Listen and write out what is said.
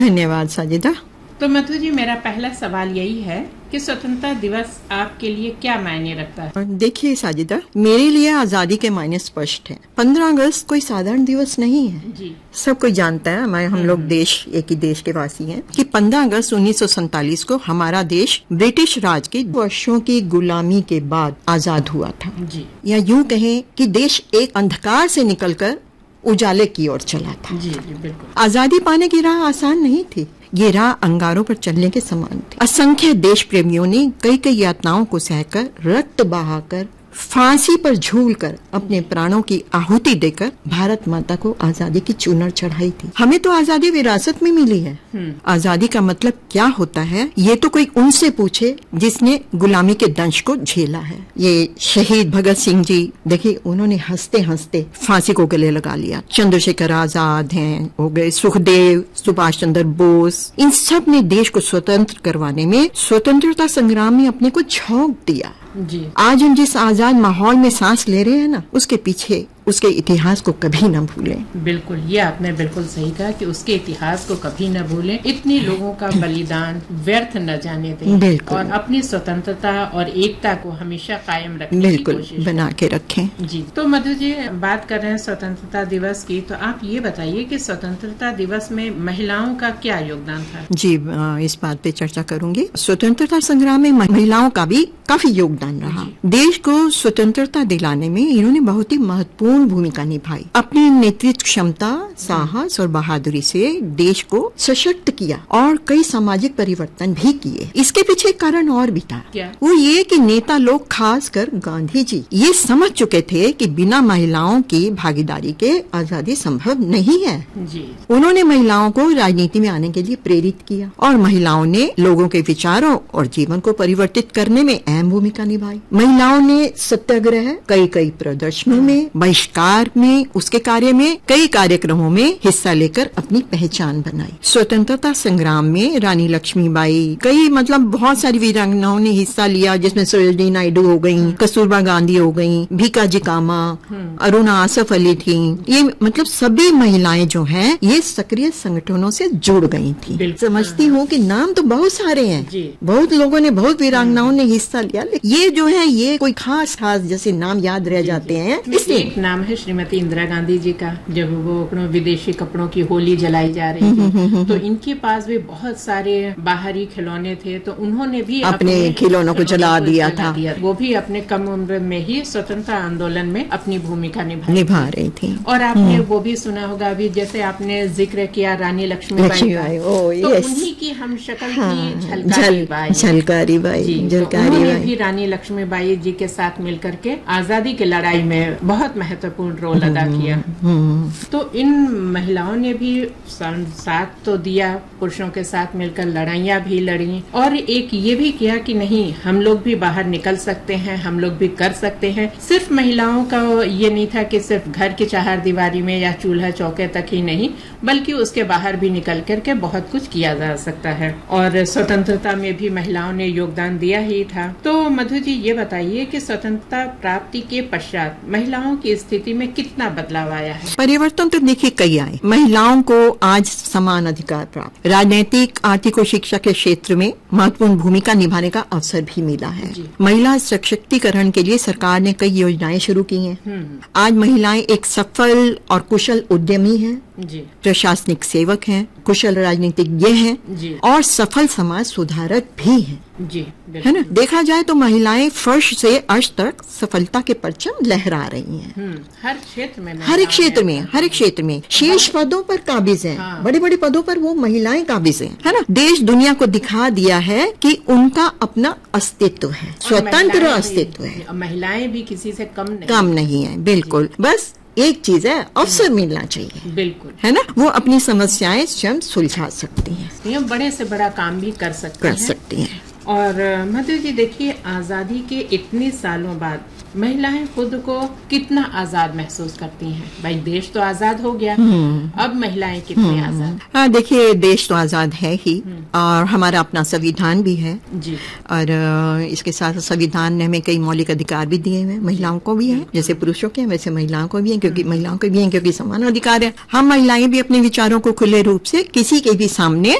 धन्यवाद साजिदा। तो मधु जी, मेरा पहला सवाल यही है कि स्वतंत्रता दिवस आपके लिए क्या मायने रखता है? देखिए साजिदा, मेरे लिए आजादी के मायने स्पष्ट है। 15 अगस्त कोई साधारण दिवस नहीं है जी। सब कोई जानता है, हम लोग एक ही देश के वासी हैं, कि 15 अगस्त 1947 को हमारा देश ब्रिटिश राज की वर्षों की गुलामी के बाद आजाद हुआ था। जी। या यूं कहें कि देश एक अंधकार से निकलकर उजाले की ओर चला था। जी जी बिल्कुल। आजादी पाने की राह आसान नहीं थी, ये राह अंगारों पर चलने के समान थी। असंख्य देश प्रेमियों ने कई कई यातनाओं को सहकर, रक्त बहाकर, फांसी पर झूलकर, अपने प्राणों की आहुति देकर भारत माता को आजादी की चूनर चढ़ाई थी। हमें तो आजादी विरासत में मिली है। आजादी का मतलब क्या होता है ये तो कोई उनसे पूछे जिसने गुलामी के दंश को झेला है। ये शहीद भगत सिंह जी, देखिए उन्होंने हंसते हंसते फांसी को गले लगा लिया। चंद्रशेखर आजाद हैं, हो गए सुखदेव, सुभाष चंद्र बोस, इन सब ने देश को स्वतंत्र करवाने में, स्वतंत्रता संग्राम में अपने को झोंक दिया। जी। आज हम जिस आजाद माहौल में सांस ले रहे हैं ना, उसके पीछे उसके इतिहास को कभी न भूलें। बिल्कुल, ये आपने बिल्कुल सही कहा कि उसके इतिहास को कभी न भूलें। इतने लोगों का बलिदान व्यर्थ न जाने दें और अपनी स्वतंत्रता और एकता को हमेशा कायम रखने की कोशिश बना के रखें। जी। तो मधु जी, बात कर रहे हैं स्वतंत्रता दिवस की, तो आप ये बताइए कि स्वतंत्रता दिवस में महिलाओं का क्या योगदान था? जी, इस बात पे चर्चा करूंगी। स्वतंत्रता संग्राम में महिलाओं का भी काफी योगदान रहा। देश को स्वतंत्रता दिलाने में इन्होंने बहुत ही महत्वपूर्ण भूमिका निभाई। अपनी नेतृत्व क्षमता, साहस और बहादुरी से देश को सशक्त किया और कई सामाजिक परिवर्तन भी किए। इसके पीछे एक कारण और भी था। क्या? वो ये कि नेता लोग, खासकर गांधी जी, ये समझ चुके थे कि बिना महिलाओं की भागीदारी के आजादी संभव नहीं है। जी। उन्होंने महिलाओं को राजनीति में आने के लिए प्रेरित किया और महिलाओं ने लोगों के विचारों और जीवन को परिवर्तित करने में अहम भूमिका निभाई। महिलाओं ने सत्याग्रह, कई प्रदर्शनों में, बहिष्कार में, उसके कार्य में, कई कार्यक्रमों में हिस्सा लेकर अपनी पहचान बनाई। स्वतंत्रता संग्राम में रानी लक्ष्मीबाई, कई बहुत सारी वीरांगनाओं ने हिस्सा लिया, जिसमें सरोजिनी नायडू हो गयी, कस्तूरबा गांधी हो गयी, भीकाजी कामा, अरुणा आसफ अली थी। ये सभी महिलाएं जो हैं, ये सक्रिय संगठनों से जुड़ गई थी। समझती हूँ कि नाम तो बहुत सारे हैं, बहुत लोगों ने, बहुत वीरांगनाओं ने हिस्सा लिया, ये जो है ये कोई खास जैसे नाम याद रह जाते हैं। इसलिए एक नाम है श्रीमती इंदिरा गांधी जी का, जब वो अपने विदेशी कपड़ों की होली जलाई जा रही थी, तो इनके पास भी बहुत सारे बाहरी खिलौने थे, तो उन्होंने भी अपने खिलौनों को जला दिया था। वो भी अपने कम उम्र में ही स्वतंत्रता आंदोलन में अपनी भूमिका निभा रही थी। और आपने वो भी सुना होगा, अभी जैसे आपने जिक्र किया रानी लक्ष्मीबाई का, तो उन्हीं की हम शक्ल थी झलकारी बाई। उन्होंने भी रानी लक्ष्मीबाई जी के साथ मिलकर के आजादी की लड़ाई में बहुत महत्वपूर्ण रोल अदा किया। तो इन महिलाओं ने भी साथ तो दिया, पुरुषों के साथ मिलकर लड़ाइयाँ भी लड़ी और एक ये भी किया कि नहीं, हम लोग भी बाहर निकल सकते हैं, हम लोग भी कर सकते हैं। सिर्फ महिलाओं का ये नहीं था कि सिर्फ घर की चार दीवारी में या चूल्हा चौके तक ही नहीं, बल्कि उसके बाहर भी निकल करके बहुत कुछ किया जा सकता है और स्वतंत्रता में भी महिलाओं ने योगदान दिया ही था। तो मधु जी, ये बताइए कि स्वतंत्रता प्राप्ति के पश्चात महिलाओं की स्थिति में कितना बदलाव आया है? परिवर्तन तो देखिए कई आए। महिलाओं को आज समान अधिकार प्राप्त, राजनीतिक, आर्थिक और शिक्षा के क्षेत्र में महत्वपूर्ण भूमिका निभाने का अवसर भी मिला है। महिला सशक्तिकरण के लिए सरकार ने कई योजनाएं शुरू की हैं। आज महिलाएं एक सफल और कुशल उद्यमी हैं, प्रशासनिक सेवक हैं, कुशल राजनीतिज्ञ हैं और सफल समाज सुधारक भी हैं। है ना? देखा जाए तो महिलाएं फर्श से अर्श तक सफलता के परचम लहरा रही हैं। हर क्षेत्र में, हर एक क्षेत्र में शीर्ष पदों पर काबिज हैं। बड़े बड़े पदों पर वो महिलाएं काबिज हैं। है ना? देश दुनिया को दिखा दिया है कि उनका अपना अस्तित्व है, स्वतंत्र अस्तित्व है। महिलाएं भी किसी से कम नहीं है। बिल्कुल, बस एक चीज है, अवसर मिलना चाहिए। बिल्कुल, है ना? वो अपनी समस्याएं स्वयं सुलझा सकती हैं, बड़े से बड़ा काम भी कर सकती हैं। और मधु जी, देखिए, आजादी के इतने सालों बाद महिलाएं खुद को कितना आजाद महसूस करती हैं? भाई देश तो आजाद हो गया, अब महिलाएं कितनी आजाद? हाँ, देखिए देश तो आजाद है ही और हमारा अपना संविधान भी है जी। और इसके साथ संविधान ने हमें कई मौलिक अधिकार भी दिए हुए हैं, महिलाओं को भी है, जैसे पुरुषों के हैं वैसे महिलाओं को भी है, क्योंकि महिलाओं को भी है क्योंकि समान अधिकार है। हम महिलाएं भी अपने विचारों को खुले रूप से किसी के भी सामने